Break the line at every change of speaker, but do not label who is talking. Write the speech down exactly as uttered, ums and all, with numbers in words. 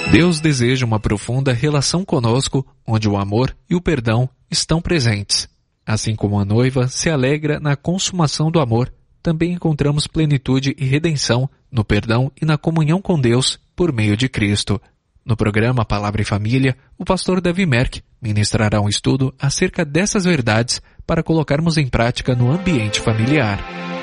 Deus deseja uma profunda relação conosco, onde o amor e o perdão estão presentes. Assim como a noiva se alegra na consumação do amor, também encontramos plenitude e redenção no perdão e na comunhão com Deus por meio de Cristo. No programa Palavra e Família, o pastor Davi Merck ministrará um estudo acerca dessas verdades para colocarmos em prática no ambiente familiar.